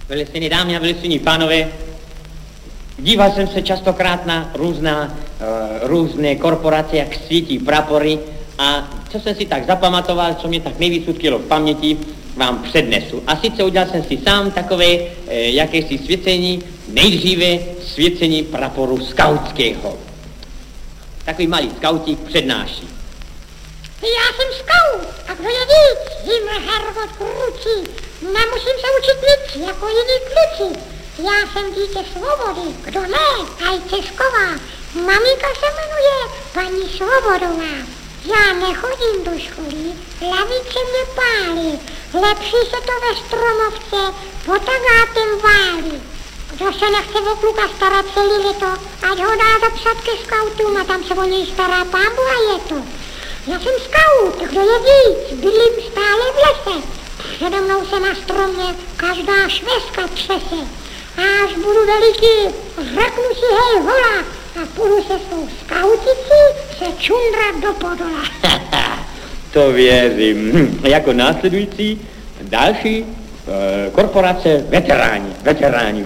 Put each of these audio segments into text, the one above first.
Velicený dámy a velicený pánové, díval jsem se častokrát na různé korporace, jak svítí prapory a co jsem si tak zapamatoval, co mě tak nejvíc utkvělo v paměti, vám přednesu. A sice udělal jsem si sám takové jakési svěcení, nejdříve svěcení praporu skautského. Takový malý skautík přednáší. Já jsem skaut a kdo je víc, jim Hergot kručí. Nemusím se učit nic jako jiní kluci. Já jsem dítě svobody, kdo ne, aj Česková. Maminka se jmenuje paní Svobodová. Já nechodím do školy, lavice mě pálí. Lepší se to ve Stromovce pod tagátem válí. Kdo se nechce o kluka starat celý leto, ať ho dá zapsat ke skautům a tam se o něj stará pámbu a je to. Já jsem skaut, kdo je víc, bydlím stále v lese. Přede mnou se na stromě každá šveska třese. A až budu veliký, řeknu si hej hola a půjdu se svou skauticí se čundrat do podola. To věřím. Jako následující další korporace veteráni.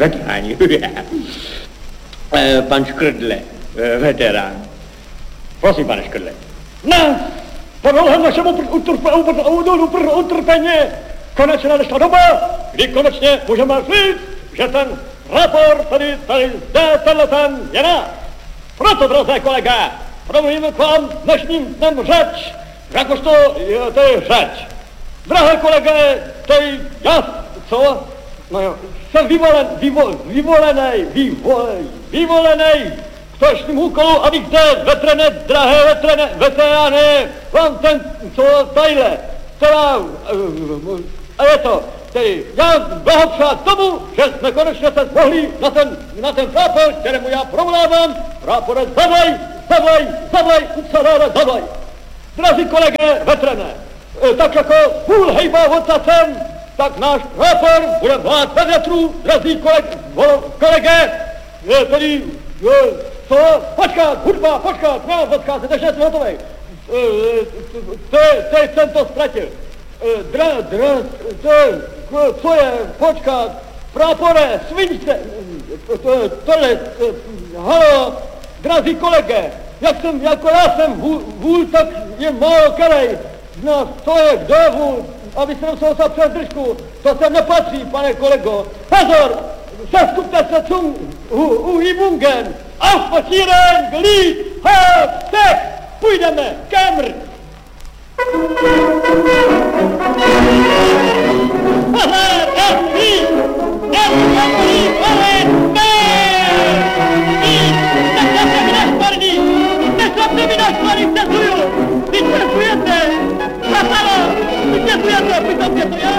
Pan Škrdle, veterán. Prosím, pane Škrdle. Ne, podle našemu utrpení konečně nadešla doba, kdy konečně můžeme říct, že ten raport tady zde ten je náš. Proto, drazé kolega, promluvíme k vám dnešním dnem řeč, jakožto to je řeč. Drahé kolege, tady já, co? No jo, jsem vyvolenej k točnému úkolu, abych zde drahé veterány, vám ten, co tadyhle, která, a je to, tedy já blahopřát tomu, že jsme konečně se zmohli na ten prápor, kterému já promlávám, prápore zavaj. Drazí kolege vetrané, tak jako půl hejba odtacem, tak náš prápor bude vlád ve větru, drazí kolege, tedy, co, počkat, no, odcházet, takže jsme hotovej. Teď jsem to ztratil. Co je, počkat, prápore, svince, tohle, halo, drazí kolege, jako já jsem vůl, tak je málo kerej, no, co je, kdo je vůl, aby se musel přes držku, to sem nepatří, pane kolego, pozor, seskupte se zum Uhibungen, aufmarschieren, geliebt, tak, půjdeme, Kemr.